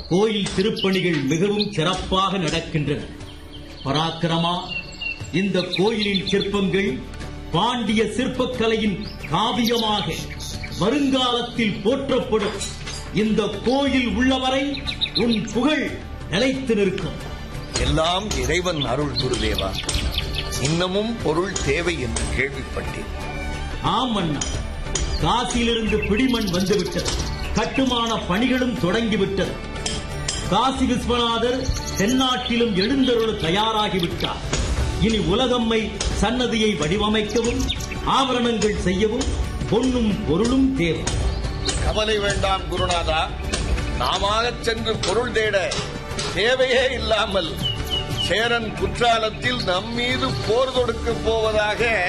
கோயில் திருப்பணிகள் மிகவும் சிறப்பாக நடக்கின்றன. பராக்கிரமா, இந்த கோயிலின் சிற்பங்கள் பாண்டிய சிற்பக்கலையின் காவியமாக வருங்காலத்தில் போற்றப்படும். இந்த கோயில் உள்ளவரை உன் புகழ் நிலைத்து நிற்கும். எல்லாம் இறைவன் அருள் குருதேவா. இன்னமும் பொருள் தேவை என்று கேள்விப்பட்டேன். ஆம் அண்ணா, காசியிலிருந்து பிடிமண் வந்துவிட்டது. கட்டுமான பணிகளும் தொடங்கிவிட்டது. காசி விஸ்வநாதர் தென்னாட்டிலும் எழுந்தருள தயாராகிவிட்டார். இனி உலகம்மை சன்னதியை வடிவமைக்கவும் ஆபரணங்கள் செய்யவும் பொன்னும் பொருளும் தேவை. கவலை வேண்டாம் குருநாதா. நாமாக சென்று பொருள் தேட தேவையே இல்லாமல் சேரன் குற்றாலத்தில் நம்மீது போர் தொடுக்கப் போவதாக